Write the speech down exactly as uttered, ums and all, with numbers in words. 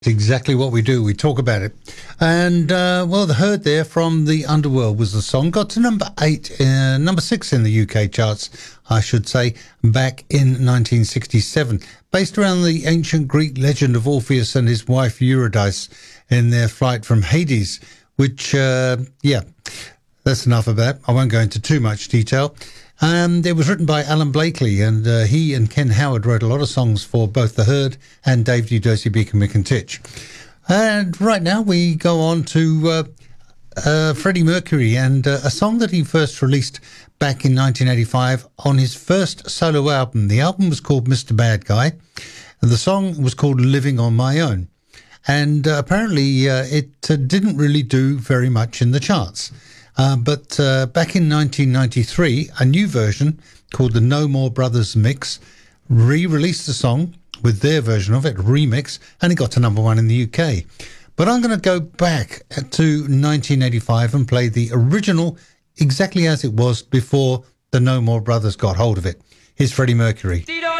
It's exactly what we do. We talk about it. And, uh, well, the Herd there from The Underworld was the song. Got to number eight, uh, number six in the U K charts, I should say, back in nineteen sixty-seven. Based around the ancient Greek legend of Orpheus and his wife Eurydice in their flight from Hades, which, uh, yeah, that's enough of that. I won't go into too much detail. Um, it was written by Alan Blakely, and uh, he and Ken Howard wrote a lot of songs for both The Herd and Dave D. Dorsey Beacon Mick and Titch. And right now we go on to uh, uh, Freddie Mercury and uh, a song that he first released back in nineteen eighty-five on his first solo album. The album was called Mister Bad Guy, and the song was called Living on My Own. And uh, apparently uh, it uh, didn't really do very much in the charts. Uh, but uh, back in nineteen ninety-three, a new version called the No More Brothers Mix re-released the song with their version of it, remix, and it got to number one in the U K. But I'm going to go back to nineteen eighty-five and play the original exactly as it was before the No More Brothers got hold of it. Here's Freddie Mercury. Tito!